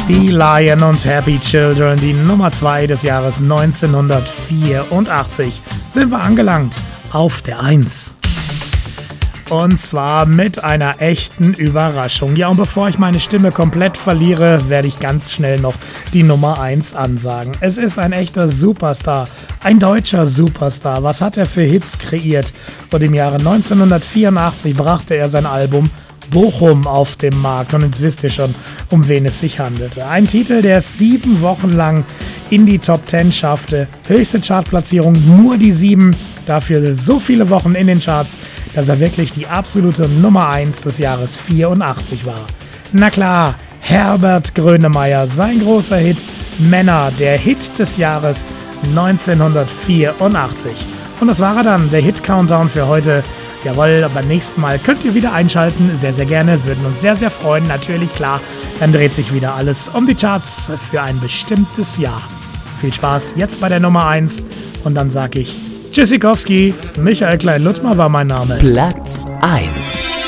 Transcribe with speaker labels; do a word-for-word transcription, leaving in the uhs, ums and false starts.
Speaker 1: Die Lion und Happy Children, die Nummer zwei des Jahres neunzehnhundertvierundachtzig, sind wir angelangt auf der eins. Und zwar mit einer echten Überraschung. Ja, und bevor ich meine Stimme komplett verliere, werde ich ganz schnell noch die Nummer eins ansagen. Es ist ein echter Superstar, ein deutscher Superstar. Was hat er für Hits kreiert? Und im Jahre neunzehnhundertvierundachtzig brachte er sein Album Bochum auf den Markt. Und jetzt wisst ihr schon, um wen es sich handelte. Ein Titel, der es sieben Wochen lang in die Top Ten schaffte. Höchste Chartplatzierung, nur die sieben. Dafür so viele Wochen in den Charts, dass er wirklich die absolute Nummer eins des Jahres vierundachtzig war. Na klar, Herbert Grönemeyer, sein großer Hit Männer, der Hit des Jahres neunzehnhundertvierundachtzig. Und das war er dann, der Hit-Countdown für heute. Jawohl, beim nächsten Mal könnt ihr wieder einschalten, sehr, sehr gerne, würden uns sehr, sehr freuen, natürlich, klar. Dann dreht sich wieder alles um die Charts für ein bestimmtes Jahr. Viel Spaß jetzt bei der Nummer eins und dann sag ich Tschüssikowski, Michael Klein-Luttmer war mein Name.
Speaker 2: Platz eins.